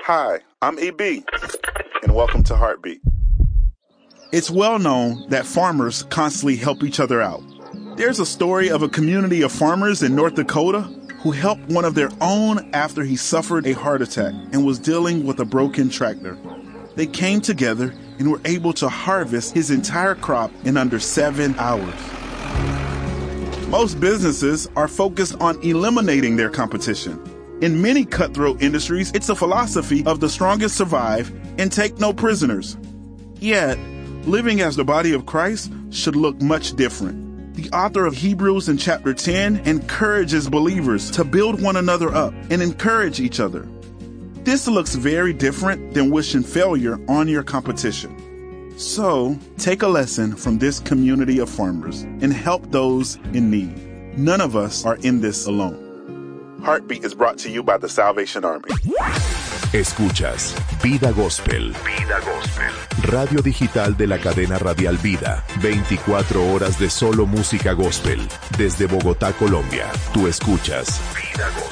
Hi, I'm EB, and welcome to Heartbeat. It's well known that farmers constantly help each other out. There's a story of a community of farmers in North Dakota who helped one of their own after he suffered a heart attack and was dealing with a broken tractor. They came together and were able to harvest his entire crop in under 7 hours. Most businesses are focused on eliminating their competition. In many cutthroat industries, it's a philosophy of the strongest survive and take no prisoners. Yet, living as the body of Christ should look much different. The author of Hebrews in chapter 10 encourages believers to build one another up and encourage each other. This looks very different than wishing failure on your competition. So, take a lesson from this community of farmers and help those in need. None of us are in this alone. Heartbeat is brought to you by the Salvation Army. Escuchas Vida Gospel. Vida Gospel. Radio digital de la cadena radial Vida. 24 horas de solo música gospel. Desde Bogotá, Colombia. Tú escuchas Vida Gospel.